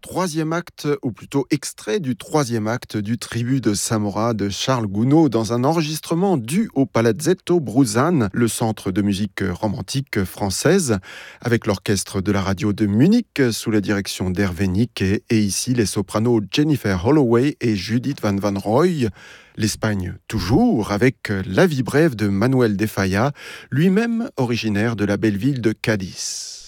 troisième acte, ou plutôt extrait du troisième acte du Tribut de Samora de Charles Gounod dans un enregistrement dû au Palazzetto Bruzane, le centre de musique romantique française, avec l'orchestre de la radio de Munich sous la direction d'Hervé Niquet et ici les sopranos Jennifer Holloway et Judith Van Roy. L'Espagne toujours, avec La vie brève de Manuel de Falla, lui-même originaire de la belle ville de Cadiz.